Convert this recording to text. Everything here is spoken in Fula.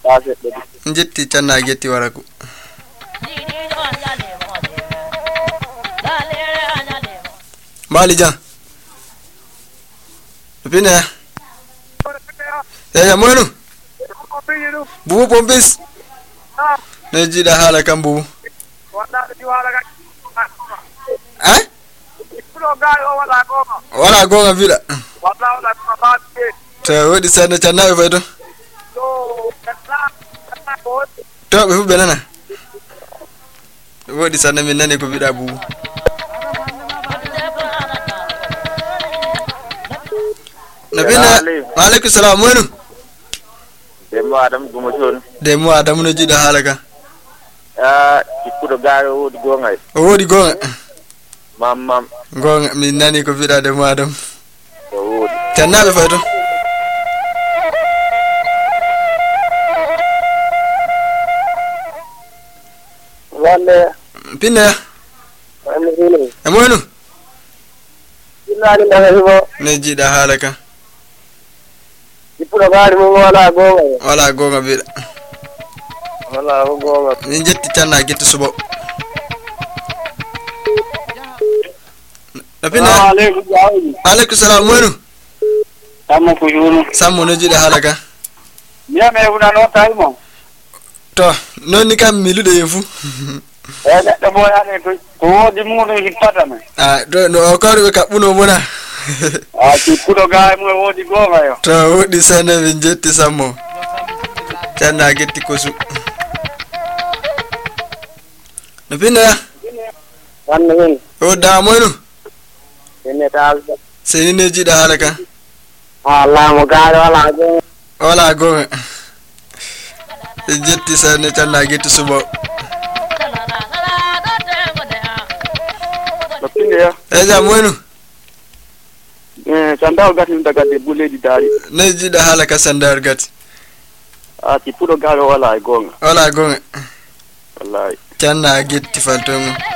jetti canna getti waraku Mali jan Pina Ya mono Bu pompis Neji da hala kan bu Eh Wala gonga vila Ta wodi sana canna e faydo To be fu benana wodi sana min nane ko bida bu Nabina alaikum salam wonu Demo Adam no jida halaka ikudo garo wodi gonga wodi gonga mam gonga min nani ko bida Demo Adam wodi tanna be faydo wala Pina Amonu Inani ndahebo ne jida halaka ikudo garo mo wala gonga bida wala gonga min jetti tanna getti subo Nabina alaikum salam wonu Samu kujunu Samu no jida halaka Miya me una no taimo To noni kam milude yefu da boya ne ko di muno hippata me do no ko be kabuno mona ci kudo gaay mo wodi gonga yo to wodi sana min jetti sammo tanna getti kosu Nabina wanne o da mono ene dal seni ne jida halaka Allah mo gaaro wala gonga jetti sana tanna getti subo Lapindia eja mono sandal gati daga de buleji dari ne jida halaka sandar gati ci pudo gaaro wala gonga wala gonga wallahi tanna getti faltongo